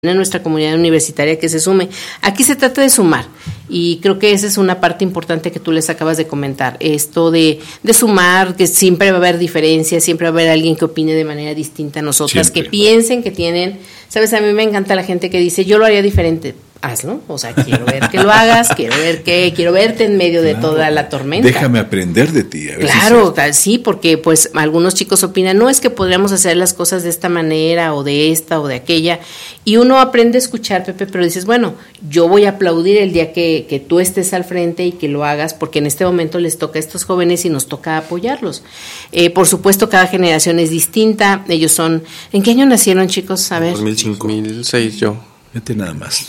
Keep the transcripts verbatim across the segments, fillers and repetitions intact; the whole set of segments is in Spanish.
en nuestra comunidad universitaria que se sume. Aquí se trata de sumar y creo que esa es una parte importante que tú les acabas de comentar, esto de, de sumar, que siempre va a haber diferencias, siempre va a haber alguien que opine de manera distinta a nosotras, siempre. Que piensen que tienen, sabes, a mí me encanta la gente que dice, yo lo haría diferente. Hazlo, o sea, quiero ver que lo hagas, quiero ver que, quiero verte en medio de claro, toda la tormenta. Déjame aprender de ti. A ver claro, si sí, porque pues algunos chicos opinan, no es que podríamos hacer las cosas de esta manera o de esta o de aquella, y uno aprende a escuchar, Pepe, pero dices, bueno, yo voy a aplaudir el día que, que tú estés al frente y que lo hagas, porque en este momento les toca a estos jóvenes y nos toca apoyarlos. Eh, por supuesto, cada generación es distinta, ellos son, ¿en qué año nacieron, chicos? A ver. dos mil cinco. dos mil seis yo. Vete nada más.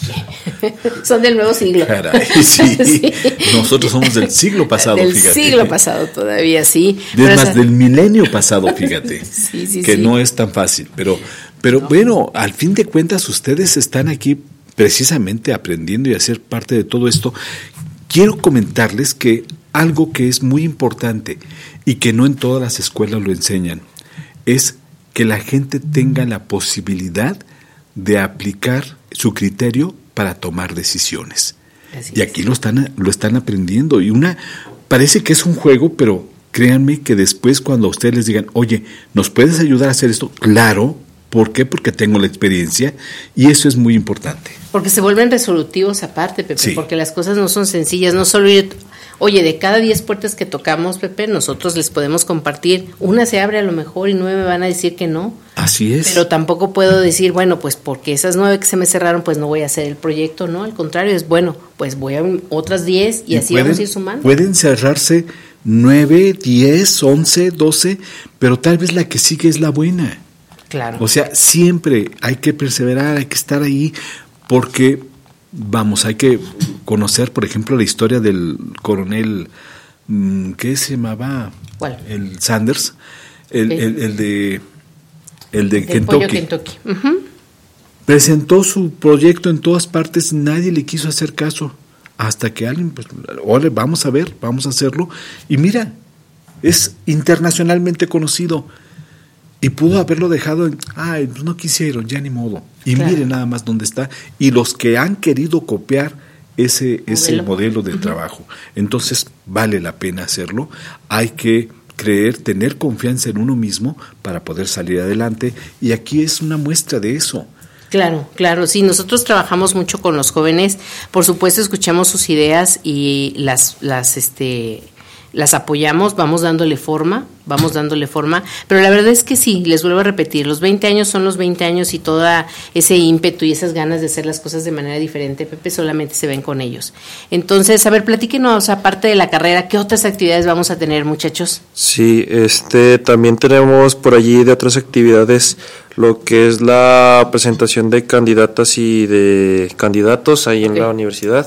Son del nuevo siglo. Caray, sí. sí. Nosotros somos del siglo pasado, del fíjate. Del siglo pasado todavía, sí. Es más, esa... del milenio pasado, fíjate. sí, sí, que sí. no es tan fácil. Pero, pero no. bueno, al fin de cuentas, ustedes están aquí precisamente aprendiendo y a ser parte de todo esto. Quiero comentarles que algo que es muy importante y que no en todas las escuelas lo enseñan, es que la gente tenga la posibilidad de aplicar su criterio para tomar decisiones. Así y aquí es. lo están lo están aprendiendo y una parece que es un juego, pero créanme que después cuando ustedes les digan, oye, ¿nos puedes ayudar a hacer esto? Claro, ¿por qué? Porque tengo la experiencia y eso es muy importante. Porque se vuelven resolutivos aparte, Pepe, sí. Porque las cosas no son sencillas, no solo ir, oye, de cada diez puertas que tocamos, Pepe, nosotros les podemos compartir, una se abre a lo mejor y nueve me van a decir que no. Así es. Pero tampoco puedo decir, bueno, pues porque esas nueve que se me cerraron, pues no voy a hacer el proyecto, ¿no? Al contrario, es bueno, pues voy a otras diez y, y así pueden, vamos a ir sumando. Pueden cerrarse nueve, diez, once, doce, pero tal vez la que sigue es la buena. Claro. O sea, siempre hay que perseverar, hay que estar ahí, porque, vamos, hay que conocer, por ejemplo, la historia del coronel, ¿qué se llamaba? ¿Cuál? El Sanders, el, el, el, el de... El de Kentucky. Kentucky. Uh-huh. Presentó su proyecto en todas partes, nadie le quiso hacer caso, hasta que alguien, pues, ole, vamos a ver, vamos a hacerlo, y mira, es internacionalmente conocido, y pudo haberlo dejado en, ay, pues no quisieron, ya ni modo, y claro. Mire nada más dónde está, y los que han querido copiar ese, ¿Modelo? ese modelo de uh-huh. trabajo, entonces vale la pena hacerlo, hay que creer, tener confianza en uno mismo para poder salir adelante, y aquí es una muestra de eso. Claro, claro, sí, nosotros trabajamos mucho con los jóvenes, por supuesto escuchamos sus ideas y las, las, este, las apoyamos, vamos dándole forma, vamos dándole forma, pero la verdad es que sí, les vuelvo a repetir, los veinte años son los veinte años y todo ese ímpetu y esas ganas de hacer las cosas de manera diferente, Pepe, solamente se ven con ellos. Entonces, a ver, platíquenos, aparte de la carrera, ¿qué otras actividades vamos a tener, muchachos? Sí, este, también tenemos por allí de otras actividades lo que es la presentación de candidatas y de candidatos ahí okay. en la universidad.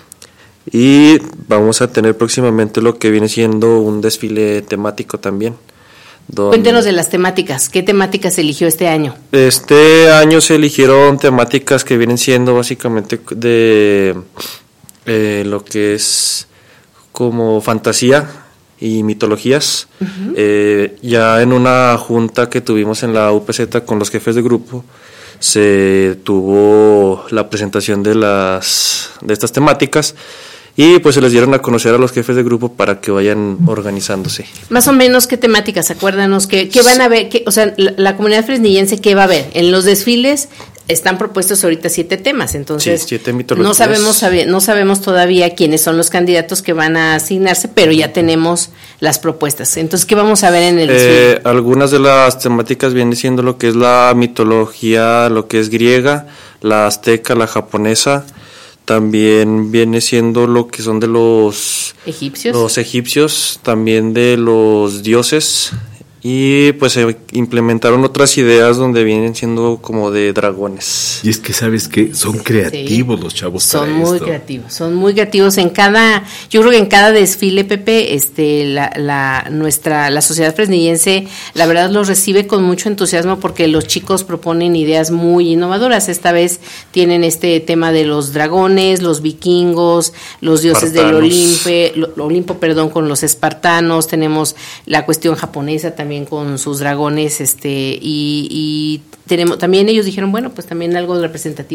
Y vamos a tener próximamente lo que viene siendo un desfile temático también. Cuéntenos de las temáticas. ¿Qué temáticas se eligió este año? Este año se eligieron temáticas que vienen siendo básicamente de eh, lo que es como fantasía y mitologías. Uh-huh. Eh, ya en una junta que tuvimos en la U P Z con los jefes de grupo, se tuvo la presentación de las de estas temáticas. Y pues se les dieron a conocer a los jefes de grupo para que vayan organizándose. Más o menos, ¿qué temáticas? Acuérdanos, ¿qué, qué van a ver? Qué, o sea, la, la comunidad fresnillense, ¿qué va a ver? En los desfiles están propuestos ahorita siete temas, entonces sí, siete mitologías. No sabemos, no sabemos todavía quiénes son los candidatos que van a asignarse, pero ya tenemos las propuestas. Entonces, ¿qué vamos a ver en el desfile? Eh, algunas de las temáticas vienen siendo lo que es la mitología, lo que es griega, la azteca, la japonesa. También viene siendo lo que son de los egipcios, los egipcios, también de los dioses, y pues se implementaron otras ideas donde vienen siendo como de dragones. Y es que sabes que son creativos sí. los chavos son para muy esto. creativos, son muy creativos en cada, yo creo que en cada desfile, Pepe, este, la, la nuestra, la sociedad fresnillense, la verdad los recibe con mucho entusiasmo porque los chicos proponen ideas muy innovadoras. Esta vez tienen este tema de los dragones, los vikingos, los dioses espartanos. del Olimpo, lo, Olimpo, perdón, con los espartanos. Tenemos la cuestión japonesa también también con sus dragones, este, y, y tenemos, también ellos dijeron, bueno, pues también algo representativo